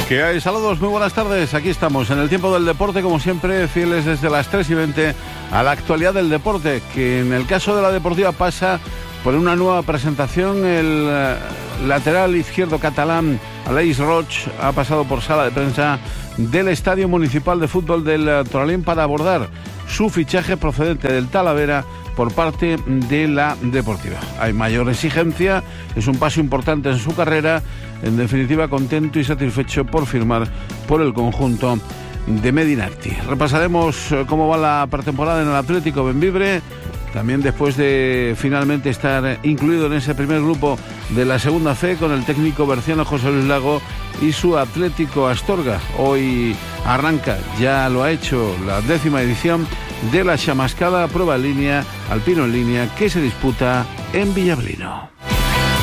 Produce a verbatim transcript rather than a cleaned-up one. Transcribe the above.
¿Qué hay? Saludos, muy buenas tardes. Aquí estamos en el tiempo del deporte, como siempre, fieles desde las tres y veinte a la actualidad del deporte, que en el caso de la Deportiva pasa por una nueva presentación. El uh, lateral izquierdo catalán Aleix Roig ha pasado por sala de prensa del Estadio Municipal de Fútbol del uh, Toralín para abordar su fichaje procedente del Talavera por parte de la Deportiva. Hay mayor exigencia, es un paso importante en su carrera. En definitiva, contento y satisfecho por firmar por el conjunto de Medinacti. Repasaremos cómo va la pretemporada en el Atlético Bembibre, también después de finalmente estar incluido en ese primer grupo de la segunda fe con el técnico berciano José Luis Lago y su Atlético Astorga. Hoy arranca, ya lo ha hecho, la décima edición de la chamascada prueba en línea, alpino en línea, que se disputa en Villablino.